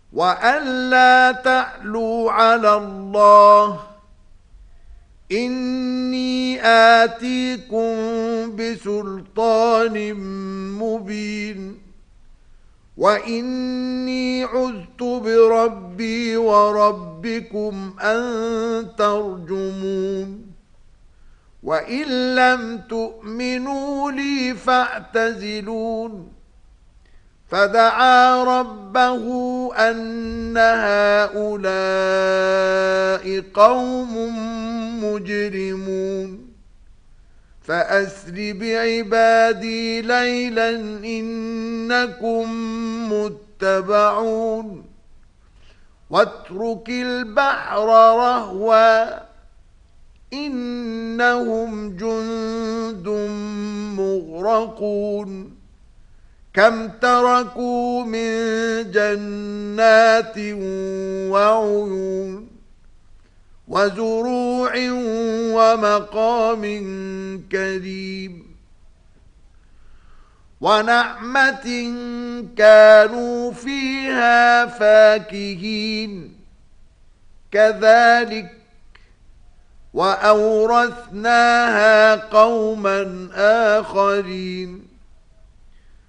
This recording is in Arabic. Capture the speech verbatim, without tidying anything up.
وألا تعلوا على الله إني آتيكم بسلطان مبين وإني عذت بربي وربكم أن ترجمون وإن لم تؤمنوا لي فاعتزلون فدعا ربه أن هؤلاء قوم مجرمون فأسر بعبادي ليلا إنكم متبعون واترك البحر رهوا إنهم جند مغرقون كم تركوا من جنات وعيون وزروع ومقام كريم ونعمة كانوا فيها فاكهين كذلك وأورثناها قوما آخرين